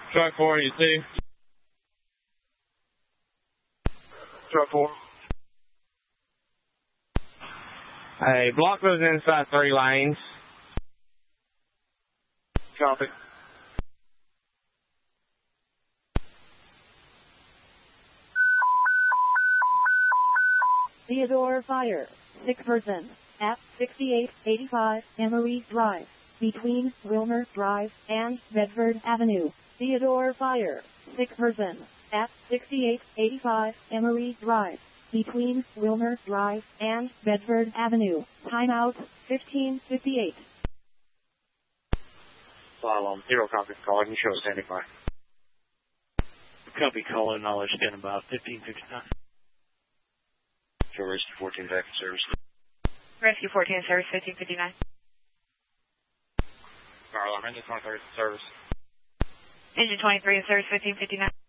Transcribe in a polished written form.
Truck 4, you see? Truck 4. Hey, block those inside 3 lanes. Copy. Theodore Fire, 6 person, at 6885 Emery Drive, between Wilmer Drive and Bedford Avenue. Theodore Fire, 6 person, at 6885 Emery Drive, between Wilmer Drive and Bedford Avenue. Timeout, 15:58. Alarm 0 copy. Call and show standing by. Copy, call in, knowledge, stand about 15:59. Show Rescue 14 back in service. Rescue 14 service 15:59. Fire alarm engine 23 service. Engine 23 in service 15:59.